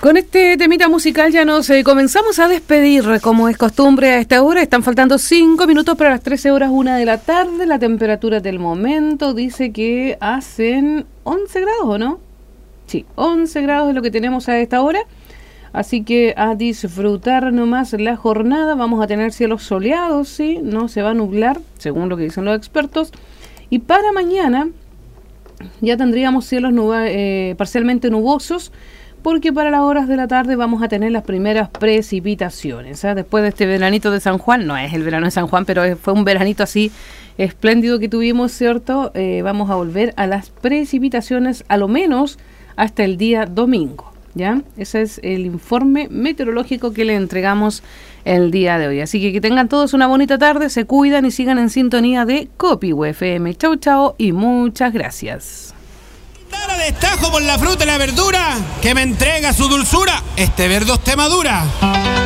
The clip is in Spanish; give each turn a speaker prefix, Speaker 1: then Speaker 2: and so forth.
Speaker 1: Con este temita musical ya nos comenzamos a despedir, como es costumbre a esta hora. Están faltando 5 minutos para las 13 horas 1 de la tarde. La temperatura del momento dice que hacen 11 grados, ¿o no? Sí, 11 grados es lo que tenemos a esta hora. Así que a disfrutar nomás la jornada. Vamos a tener cielos soleados, sí, no se va a nublar, según lo que dicen los expertos. Y para mañana ya tendríamos cielos parcialmente nubosos, porque para las horas de la tarde vamos a tener las primeras precipitaciones, ¿eh? Después de este veranito de San Juan, no es el verano de San Juan, pero fue un veranito así espléndido que tuvimos, ¿cierto? Vamos a volver a las precipitaciones a lo menos hasta el día domingo, ¿ya? Ese es el informe meteorológico que le entregamos el día de hoy. Así que tengan todos una bonita tarde, se cuidan y sigan en sintonía de Copihue FM. Chau, chau y muchas gracias.
Speaker 2: Dara destajo por la fruta y la verdura que me entrega su dulzura. Este verdo esté madura.